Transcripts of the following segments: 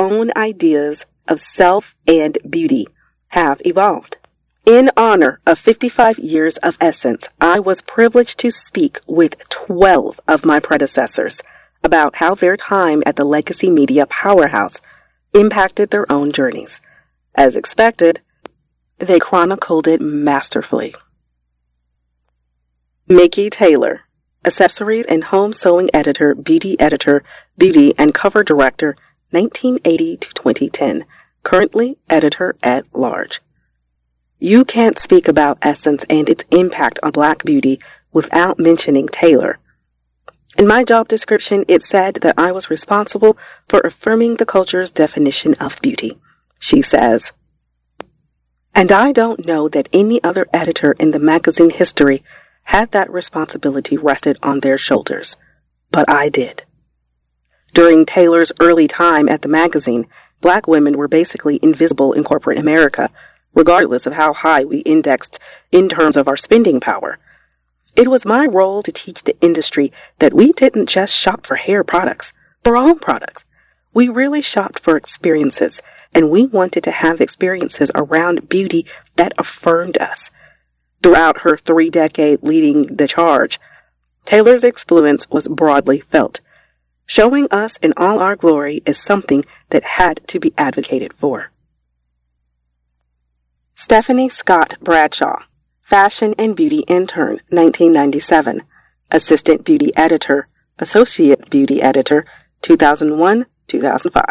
own ideas of self and beauty have evolved. In honor of 55 years of Essence, I was privileged to speak with 12 of my predecessors about how their time at the legacy media powerhouse impacted their own journeys. As expected, they chronicled it masterfully. Mickey Taylor, Accessories and Home Sewing Editor, Beauty and Cover Director, 1980 to 2010, currently Editor at Large. You can't speak about Essence and its impact on Black beauty without mentioning Taylor. In my job description, it said that I was responsible for affirming the culture's definition of beauty. She says, and I don't know that any other editor in the magazine history had that responsibility rested on their shoulders, but I did. During Taylor's early time at the magazine, Black women were basically invisible in corporate America, regardless of how high we indexed in terms of our spending power. It was my role to teach the industry that we didn't just shop for hair products, for all products. We really shopped for experiences, and we wanted to have experiences around beauty that affirmed us. Throughout her 3-decade leading the charge, Taylor's influence was broadly felt. Showing us in all our glory is something that had to be advocated for. Stephanie Scott Bradshaw, Fashion and Beauty Intern, 1997, Assistant Beauty Editor, Associate Beauty Editor, 2001-2005.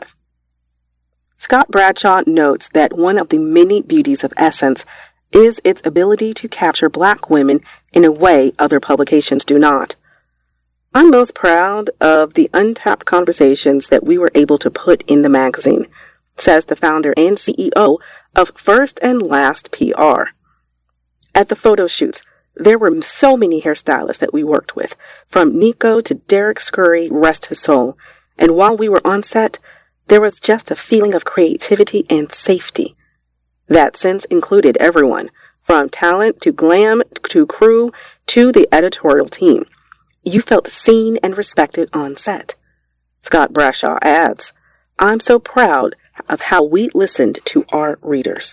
Scott Bradshaw notes that one of the many beauties of Essence is its ability to capture Black women in a way other publications do not. I'm most proud of the untapped conversations that we were able to put in the magazine, says the founder and CEO of First and Last PR. At the photo shoots, there were so many hairstylists that we worked with, from Nico to Derek Scurry, rest his soul, and while we were on set, there was just a feeling of creativity and safety. That sense included everyone, from talent to glam to crew to the editorial team. You felt seen and respected on set. Scott Bradshaw adds, I'm so proud of how we listened to our readers.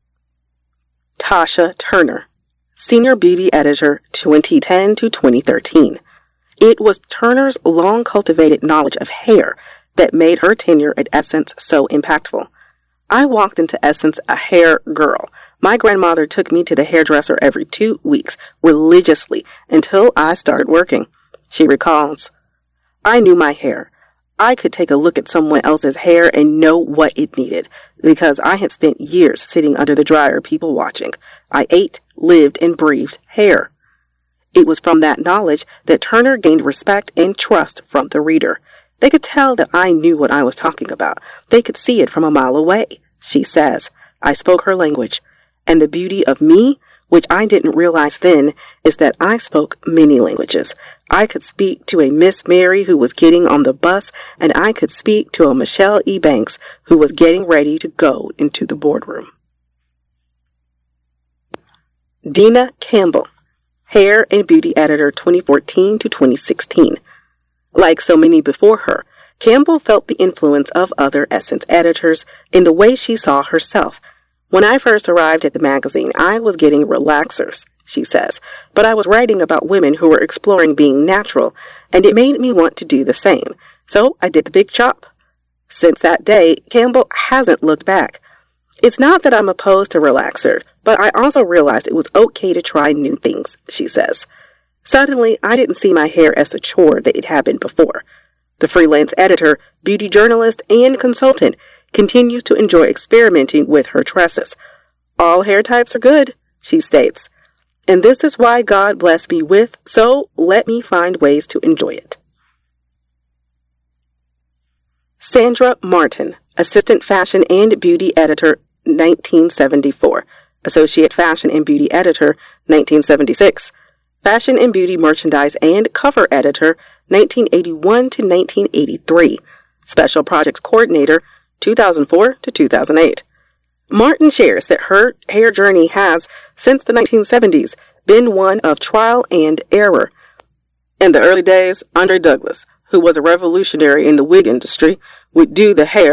Tasha Turner, Senior Beauty Editor, 2010 to 2013. It was Turner's long-cultivated knowledge of hair that made her tenure at Essence so impactful. I walked into Essence a hair girl. My grandmother took me to the hairdresser every 2 weeks, religiously, until I started working. She recalls, I knew my hair. I could take a look at someone else's hair and know what it needed, because I had spent years sitting under the dryer, people watching. I ate, lived, and breathed hair. It was from that knowledge that Turner gained respect and trust from the reader. They could tell that I knew what I was talking about. They could see it from a mile away. She says, I spoke her language, and the beauty of me, which I didn't realize then, is that I spoke many languages. I could speak to a Miss Mary who was getting on the bus, and I could speak to a Michelle E. Banks who was getting ready to go into the boardroom. Dina Campbell, Hair and Beauty Editor, 2014 to 2016. Like so many before her, Campbell felt the influence of other Essence editors in the way she saw herself. When I first arrived at the magazine, I was getting relaxers, she says, but I was writing about women who were exploring being natural, and it made me want to do the same. So I did the big chop. Since that day, Campbell hasn't looked back. It's not that I'm opposed to relaxer, but I also realized it was okay to try new things, she says. Suddenly, I didn't see my hair as a chore that it had been before. The freelance editor, beauty journalist, and consultant continues to enjoy experimenting with her tresses. All hair types are good, she states, and this is why God blessed me with, so let me find ways to enjoy it. Sandra Martin, Assistant Fashion and Beauty Editor, 1974. Associate Fashion and Beauty Editor, 1976. Fashion and Beauty Merchandise and Cover Editor, 1981 to 1983. Special Projects Coordinator, 2004 to 2008. Martin shares that her hair journey has, since the 1970s, been one of trial and error. In the early days, Andre Douglas, who was a revolutionary in the wig industry, would do the hair